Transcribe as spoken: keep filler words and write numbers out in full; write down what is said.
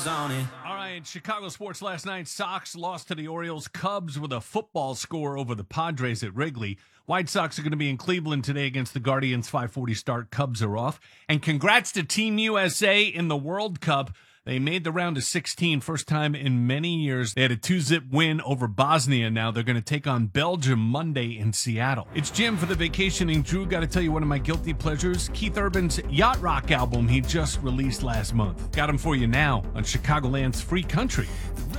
was on it. All right, Chicago sports last night. Sox lost to the Orioles. Cubs with a football score over the Padres at Wrigley. White Sox are going to be in Cleveland today against the Guardians. five forty start. Cubs are off. And congrats to Team U S A in the World Cup. They made the round of sixteen, first time in many years. They had a two-zip win over Bosnia. Now they're going to take on Belgium Monday in Seattle. It's Jim for the Vacationing Drew. Got to tell you one of my guilty pleasures, Keith Urban's Yacht Rock album he just released last month. Got him for you now on Chicagoland's Free Country.